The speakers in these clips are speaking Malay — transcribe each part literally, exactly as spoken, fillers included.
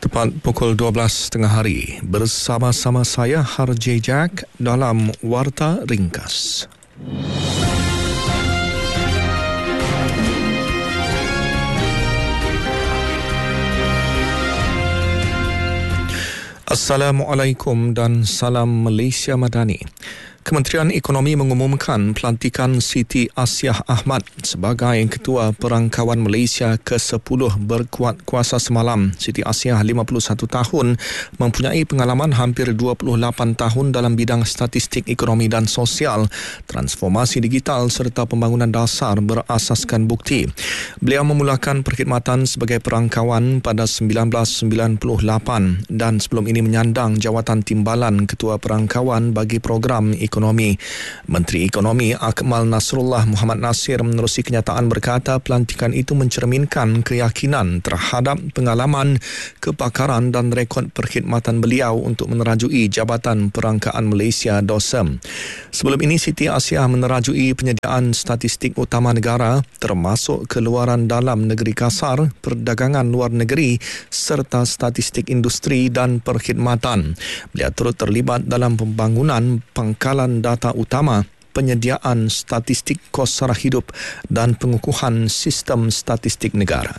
Tepat pukul dua belas tengah hari, bersama-sama saya Harjay Jack dalam Warta Ringkas. Assalamualaikum dan salam Malaysia Madani. Kementerian Ekonomi mengumumkan pelantikan Siti Asiah Ahmad sebagai Ketua Perangkawan Malaysia ke sepuluh berkuat kuasa semalam. Siti Asiah, lima puluh satu tahun, mempunyai pengalaman hampir dua puluh lapan tahun dalam bidang statistik ekonomi dan sosial, transformasi digital serta pembangunan dasar berasaskan bukti. Beliau memulakan perkhidmatan sebagai perangkawan pada sembilan belas sembilan puluh lapan dan sebelum ini menyandang jawatan timbalan Ketua Perangkawan bagi program ekonomi. Menteri Ekonomi Akmal Nasrullah Muhammad Nasir menerusi kenyataan berkata pelantikan itu mencerminkan keyakinan terhadap pengalaman, kepakaran dan rekod perkhidmatan beliau untuk menerajui Jabatan Perangkaan Malaysia D O S M. Sebelum ini Siti Asiah menerajui penyediaan statistik utama negara termasuk keluaran dalam negeri kasar, perdagangan luar negeri serta statistik industri dan perkhidmatan. Beliau turut terlibat dalam pembangunan pangkalan data utama, penyediaan statistik kos sara hidup dan pengukuhan sistem statistik negara.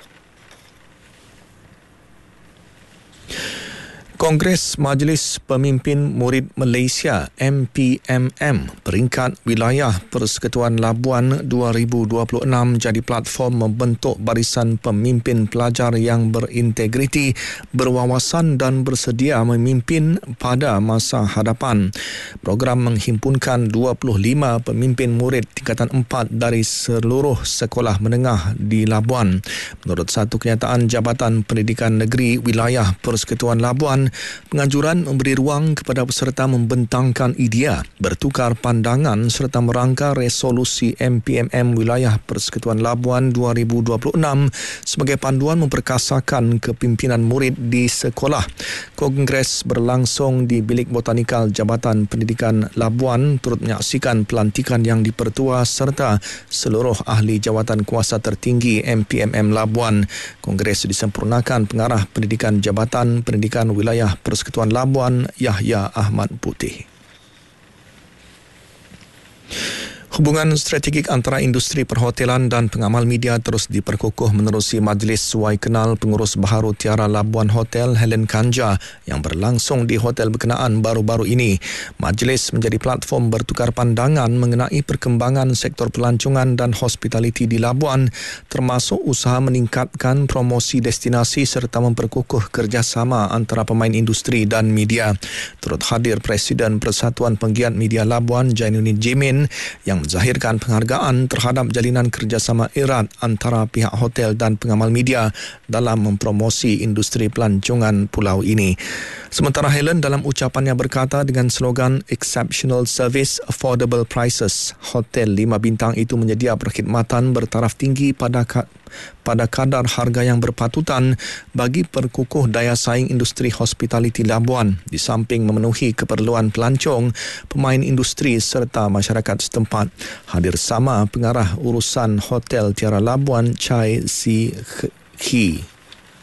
Kongres Majlis Pemimpin Murid Malaysia M P M M peringkat wilayah Persekutuan Labuan dua ribu dua puluh enam jadi platform membentuk barisan pemimpin pelajar yang berintegriti, berwawasan dan bersedia memimpin pada masa hadapan. Program menghimpunkan dua puluh lima pemimpin murid tingkatan empat dari seluruh sekolah menengah di Labuan. Menurut satu kenyataan Jabatan Pendidikan Negeri Wilayah Persekutuan Labuan, penganjuran memberi ruang kepada peserta membentangkan idea, bertukar pandangan serta merangka resolusi M P M M Wilayah Persekutuan Labuan dua ribu dua puluh enam sebagai panduan memperkasakan kepimpinan murid di sekolah. Kongres berlangsung di Bilik Botanikal Jabatan Pendidikan Labuan turut menyaksikan pelantikan yang dipertua serta seluruh ahli jawatan kuasa tertinggi M P M M Labuan. Kongres disempurnakan Pengarah Pendidikan Jabatan Pendidikan Wilayah Persekutuan Labuan Yahya Ahmad Putih. Hubungan strategik antara industri perhotelan dan pengamal media terus diperkukuh menerusi Majlis Suai Kenal Pengurus Baharu Tiara Labuan Hotel Helen Kanja yang berlangsung di hotel berkenaan baru-baru ini. Majlis menjadi platform bertukar pandangan mengenai perkembangan sektor pelancongan dan hospitality di Labuan, termasuk usaha meningkatkan promosi destinasi serta memperkukuh kerjasama antara pemain industri dan media. Turut hadir Presiden Persatuan Penggiat Media Labuan Jainuddin Jimin yang menzahirkan penghargaan terhadap jalinan kerjasama erat antara pihak hotel dan pengamal media dalam mempromosi industri pelancongan pulau ini. Sementara Helen dalam ucapannya berkata dengan slogan Exceptional Service, Affordable Prices, hotel lima bintang itu menyedia perkhidmatan bertaraf tinggi pada pada kadar harga yang berpatutan bagi perkukuh daya saing industri hospitality Labuan di samping memenuhi keperluan pelancong, pemain industri serta masyarakat setempat. Hadir sama Pengarah Urusan Hotel Tiara Labuan Chai Si Khi.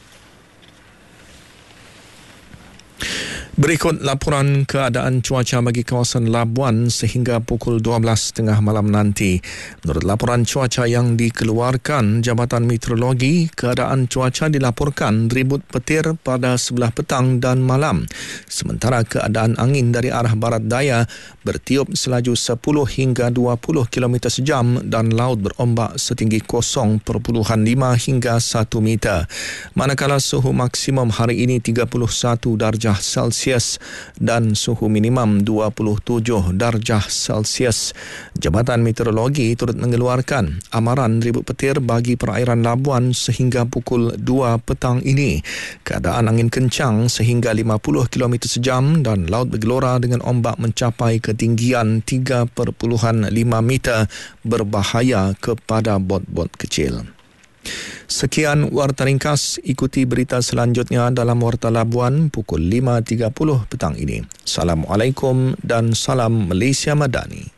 Berikut laporan keadaan cuaca bagi kawasan Labuan sehingga pukul dua belas tiga puluh malam nanti. Menurut laporan cuaca yang dikeluarkan Jabatan Meteorologi, keadaan cuaca dilaporkan ribut petir pada sebelah petang dan malam. Sementara keadaan angin dari arah barat daya bertiup selaju sepuluh hingga dua puluh kilometer sejam dan laut berombak setinggi kosong perpuluhan lima hingga satu meter. Manakala suhu maksimum hari ini tiga puluh satu darjah Celsius dan suhu minimum dua puluh tujuh darjah Celsius. Jabatan Meteorologi turut mengeluarkan amaran ribut petir bagi perairan Labuan sehingga pukul dua petang ini. Keadaan angin kencang sehingga lima puluh kilometer sejam dan laut bergelora dengan ombak mencapai ketinggian tiga perpuluhan lima meter berbahaya kepada bot-bot kecil. Sekian Warta Ringkas, ikuti berita selanjutnya dalam Warta Labuan pukul lima tiga puluh petang ini. Assalamualaikum dan salam Malaysia Madani.